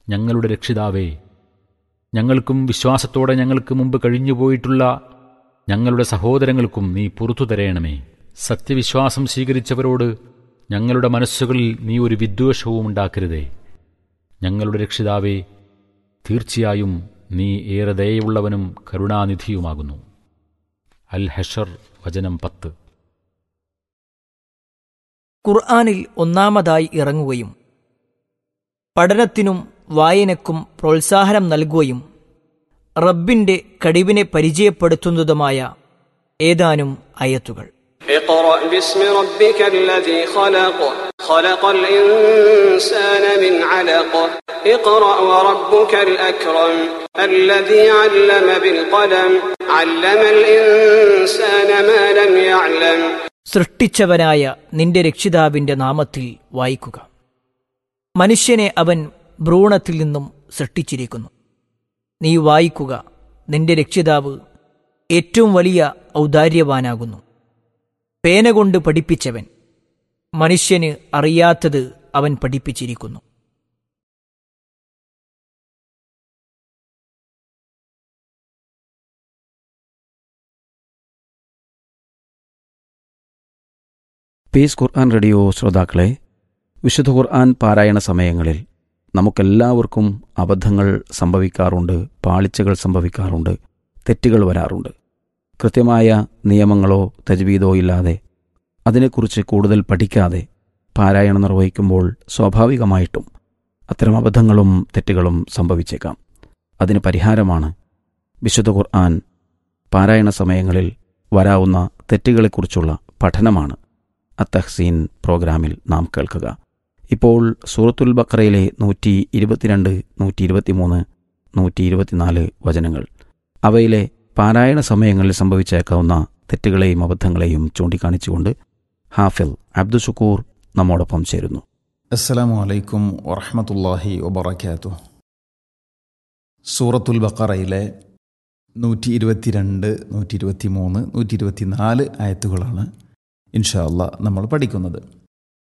ഞങ്ങളുടെ രക്ഷിതാവേ, ഞങ്ങൾക്കും വിശ്വാസത്തോടെ ഞങ്ങൾക്ക് മുമ്പ് കഴിഞ്ഞുപോയിട്ടുള്ള ഞങ്ങളുടെ സഹോദരങ്ങൾക്കും നീ പുറത്തു തരയണമേ. സത്യവിശ്വാസം സ്വീകരിച്ചവരോട് ഞങ്ങളുടെ മനസ്സുകളിൽ നീ ഒരു വിദ്വേഷവും ഉണ്ടാക്കരുതേ. ഞങ്ങളുടെ രക്ഷിതാവേ, തീർച്ചയായും നീ ഏറെ ദയയുള്ളവനും കരുണാനിധിയുമാകുന്നു. അൽ ഹഷർ വചനം 10. ഖുർആനിൽ ഒന്നാമതായി ഇറങ്ങുകയും പഠനത്തിനും വായനക്കും പ്രോത്സാഹനം നൽകുകയും റബ്ബിന്റെ കഴിവിനെ പരിചയപ്പെടുത്തുന്നതുമായ ഏതാനും ആയത്തുകൾ. اقرأ باسم ربك الذي خلق خلق الإنسان من علق اقرأ وربك الأكرم الذي علم بالقلم علم الإنسان ما لم يعلم. സൃഷ്ടിച്ചവനായ നിന്റെ രക്ഷിതാവിന്റെ നാമത്തിൽ വായിക്കുക. മനുഷ്യനെ അവൻ ഭ്രൂണത്തിൽ നിന്നും സൃഷ്ടിച്ചിരിക്കുന്നു. നീ വായിക്കുക, നിന്റെ രക്ഷിതാവ് ഏറ്റവും വലിയ ഔദാര്യവാനാകുന്നു. പേന കൊണ്ട് പഠിപ്പിച്ചവൻ, മനുഷ്യന് അറിയാത്തത് അവൻ പഠിപ്പിച്ചിരിക്കുന്നു. പീസ് ഖുർആൻ റേഡിയോ ശ്രോതാക്കളെ, വിശുദ്ധ ഖുർആൻ പാരായണ സമയങ്ങളിൽ നമുക്കെല്ലാവർക്കും അബദ്ധങ്ങൾ സംഭവിക്കാറുണ്ട്, പാളിച്ചകൾ സംഭവിക്കാറുണ്ട്, തെറ്റുകൾ വരാറുണ്ട്. കൃത്യമായ നിയമങ്ങളോ തജ്വീദോ ഇല്ലാതെ, അതിനെക്കുറിച്ച് കൂടുതൽ പഠിക്കാതെ പാരായണം നിർവഹിക്കുമ്പോൾ സ്വാഭാവികമായിട്ടും അത്തരം അബദ്ധങ്ങളും തെറ്റുകളും സംഭവിച്ചേക്കാം. അതിന് പരിഹാരമാണ് വിശുദ്ധ ഖുർആൻ പാരായണ സമയങ്ങളിൽ വരാവുന്ന തെറ്റുകളെക്കുറിച്ചുള്ള പഠനമാണ് അത്തഹ്സീൻ പ്രോഗ്രാമിൽ നാം കേൾക്കുക. ഇപ്പോൾ സൂറത്തുൽ ബഖറയിലെ 122, 123, 124 വചനങ്ങൾ, അവയിലെ പാരായണ സമയങ്ങളിൽ സംഭവിച്ചേക്കാവുന്ന തെറ്റുകളെയും അബദ്ധങ്ങളെയും ചൂണ്ടിക്കാണിച്ചുകൊണ്ട് ഹാഫിൽ അബ്ദുഷുക്കൂർ നമ്മോടൊപ്പം ചേരുന്നു. അസ്സലാമു അലൈക്കും വറഹ്മത്തുള്ളാഹി വബറകാതുഹു. സൂറത്തുൽ ബഖറയിലെ 122, 123, 124 ആയത്തുകളാണ് ഇൻഷാ അല്ലാഹ് നമ്മൾ പഠിക്കുന്നത്.